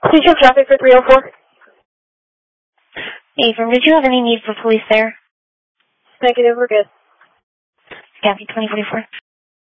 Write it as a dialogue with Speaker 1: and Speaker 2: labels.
Speaker 1: Did you have traffic for 304?
Speaker 2: Affirm, did you have any need for police there?
Speaker 1: Negative, we're good.
Speaker 2: Copy, 2044.